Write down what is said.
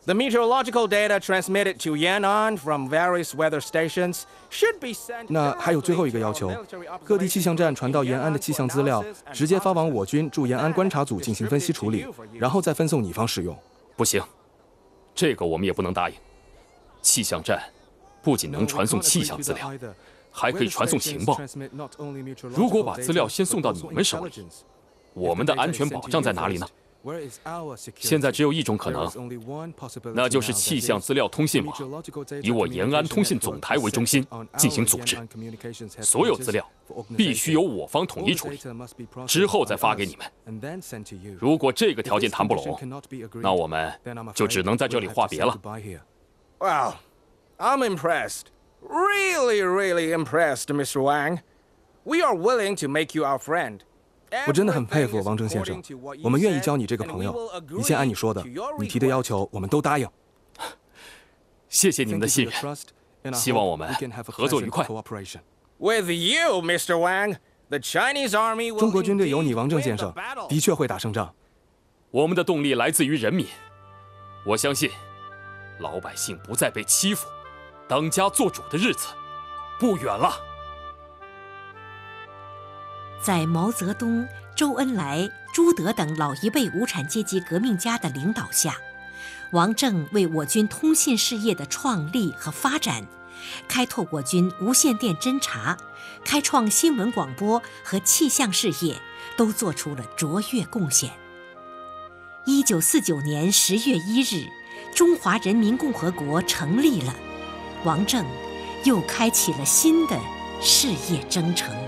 The meteorological data transmitted to Yan'an from various weather stations should be sent. 那还有最后一个要求，各地气象站传到延安的气象资料，直接发往我军驻延安观察组进行分析处理，然后再分送你方使用。 不行，这个我们也不能答应。气象站不仅能传送气象资料，还可以传送情报。如果把资料先送到你们手里，我们的安全保障在哪里呢？现在只有一种可能，那就是气象资料通信网以我延安通信总台为中心进行组织，所有资料必须由我方统一处理，之后再发给你们。如果这个条件谈不拢，那我们就只能在这里话别了。 Well, I'm impressed. Really, really impressed, Mr. Wang. We are willing to make you our friend. 我真的很佩服王正先生，我们愿意交你这个朋友，一切按你说的，你提的要求我们都答应。 谢谢你们的信任，希望我们合作愉快。 With you, Mr. Wang, the Chinese army will 中国军队有你王正先生，的确会打胜仗。 我们的动力来自于人民，我相信老百姓不再被欺负，当家作主的日子不远了。 在毛泽东、周恩来、朱德等老一辈无产阶级革命家的领导下，王正为我军通信事业的创立和发展，开拓我军无线电侦察、开创新闻广播和气象事业，都做出了卓越贡献。1949年10月1日，中华人民共和国成立了，王正又开启了新的事业征程。